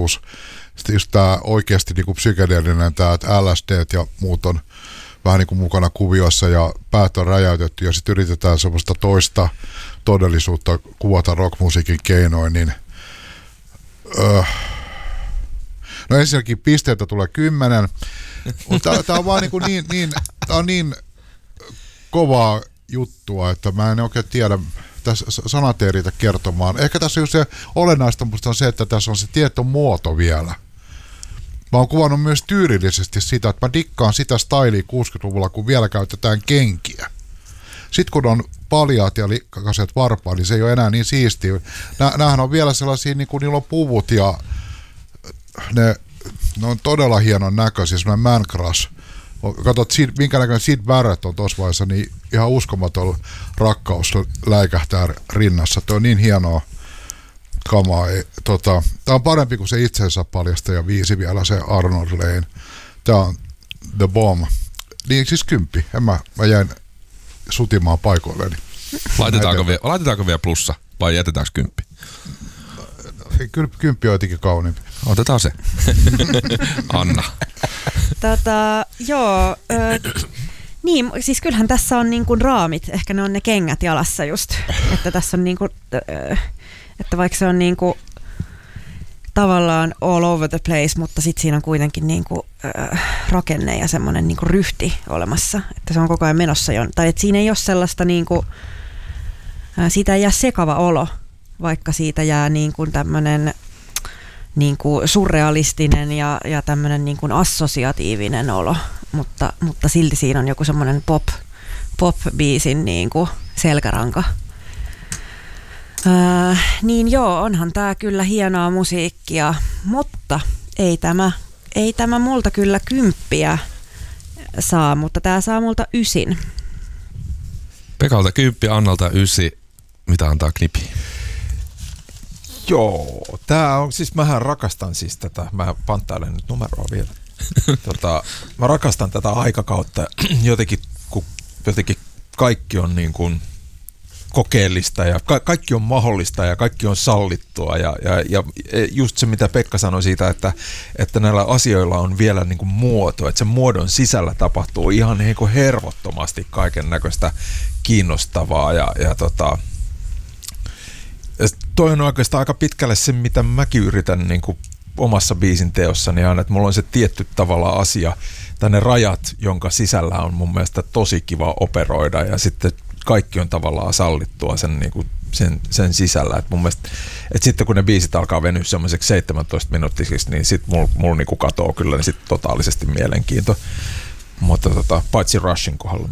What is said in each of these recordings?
plus sitten just tää oikeasti niinku psykedeellinen, tää LSD ja muut on vähän niinku mukana kuviossa ja päät on räjäytetty ja sitten yritetään semmoista toista todellisuutta kuvata rockmusiikin keinoin, niin no ensinnäkin pisteitä tulee 10, mutta tää on vaan niin kovaa juttua, että mä en oikein tiedä, tässä sanat ei riitä kertomaan. Ehkä tässä just se olennaista musta on se, että tässä on se tietomuoto vielä. Mä oon kuvannut myös tyylillisesti sitä, että mä dikkaan sitä styliä 60-luvulla, kun vielä käytetään kenkiä. Sitten kun on paljaat ja likkaiset varpaat, niin se ei ole enää niin siistiä. Nämähän on vielä sellaisia, niin kuin niillä on puvut ja ne on todella hienon näköisiä, semmoinen man crush. Katsot, minkä näköinen Sid Barrett on tuossa vaiheessa, niin ihan uskomaton rakkaus läikähtää rinnassa. Tuo on niin hienoa kamaa. Tämä on parempi kuin se itsensä paljastaja 5 vielä, se Arnold Lane. Tämä on The Bomb. Niin siis 10. Mä jäin sutimaan paikoilleni. Laitetaanko vielä plussa vai jätetäänkö 10? Kyllä 10 on jotenkin kauniimpi. Otetaan se. Anna. Joo, niin, siis kyllähän tässä on niin kuin raamit, ehkä ne on ne kengät jalassa just, että tässä on niin kuin, että vaikka se on niin kuin tavallaan all over the place, mutta sitten siinä on kuitenkin niin kuin, rakenne ja semmoinen niin kuin ryhti olemassa, että se on koko ajan menossa tai että siinä ei ole sellaista niin kuin, siitä ei jää sekava olo, vaikka siitä jää niin kuin tämmöinen niin kuin surrealistinen ja tämmöinen niin kuin assosiatiivinen olo, mutta silti siinä on joku semmoinen pop-biisin niin kuin selkäranka. Niin joo, onhan tää kyllä hienoa musiikkia, mutta ei tämä multa kyllä 10 saa, mutta tää saa multa 9. Pekalta 10, Annalta 9. Mitä antaa Knipi? Joo, tää on, siis mähän rakastan siis tätä, mä panttailen nyt numeroa vielä. Mä rakastan tätä aikakautta jotenkin, kun jotenkin kaikki on niin kuin kokeellista ja kaikki on mahdollista ja kaikki on sallittua ja just se, mitä Pekka sanoi siitä, että näillä asioilla on vielä niin kuin muoto, että sen muodon sisällä tapahtuu ihan niin kuin hervottomasti kaiken näköistä kiinnostavaa ja toi on oikeastaan aika pitkälle se, mitä mäkin yritän niin kuin omassa biisin teossani aina, että mulla on se tietty tavalla asia, tai ne rajat, jonka sisällä on mun mielestä tosi kiva operoida, ja sitten kaikki on tavallaan sallittua sen, niin kuin sen sisällä. Et mun mielestä, että sitten kun ne biisit alkaa venyä semmoiseksi 17 minuuttisiksi, niin sitten mulla niin kuin katoo kyllä niin sit totaalisesti mielenkiinto. Mutta paitsi Rushin kohdalla.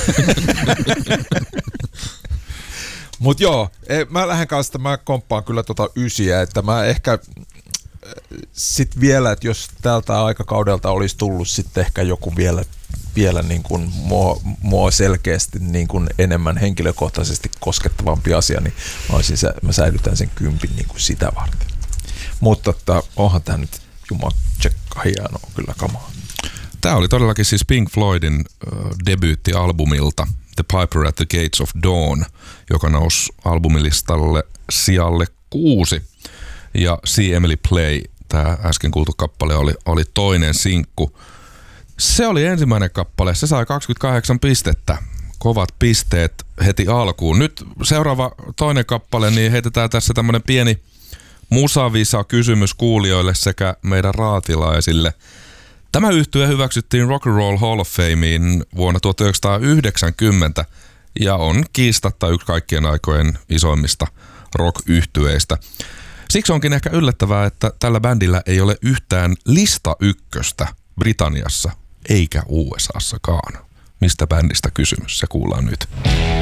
Mut joo, mä lähden kanssa, mä komppaan kyllä 9, että mä ehkä sit vielä, että jos tältä aikakaudelta olisi tullut sitten ehkä joku vielä niin kuin mua selkeästi niin kuin enemmän henkilökohtaisesti koskettavampi asia, niin mä säilytän sen 10 niin kuin sitä varten. Mutta onhan tää nyt jumatsekka hienoa kyllä kamaa. Tämä oli todellakin siis Pink Floydin debyyttialbumilta The Piper at the Gates of Dawn, joka nousi albumilistalle sijalle 6. Ja See Emily Play, tämä äsken kuultu kappale, oli toinen sinkku. Se oli ensimmäinen kappale, se sai 28 pistettä. Kovat pisteet heti alkuun. Nyt seuraava toinen kappale, niin heitetään tässä tämmöinen pieni musavisa kysymys kuulijoille sekä meidän raatilaisille. Tämä yhtye hyväksyttiin Rock and Roll Hall of Fameen vuonna 1990 ja on kiistatta yksi kaikkien aikojen isoimmista rock-yhtyeistä. Siksi onkin ehkä yllättävää, että tällä bändillä ei ole yhtään lista ykköstä Britanniassa eikä USAssakaan. Mistä bändistä kysymys? Se kuullaan nyt.